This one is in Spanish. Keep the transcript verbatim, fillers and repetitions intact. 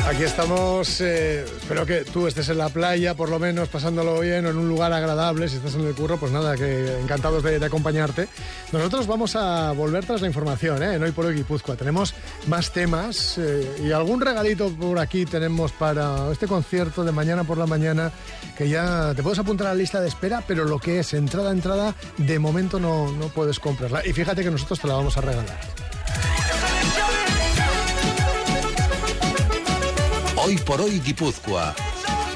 Aquí estamos, eh, espero que tú estés en la playa, por lo menos, pasándolo bien o en un lugar agradable. Si estás en el curro, pues nada, que encantados de, de acompañarte. Nosotros vamos a volver tras la información, ¿eh? En Hoy por Hoy Guipúzcoa. Tenemos más temas eh, y algún regalito por aquí tenemos para este concierto de mañana por la mañana, que ya te puedes apuntar a la lista de espera, pero lo que es entrada a entrada, de momento no, no puedes comprarla. Y fíjate que nosotros te la vamos a regalar. Hoy por Hoy Guipúzcoa,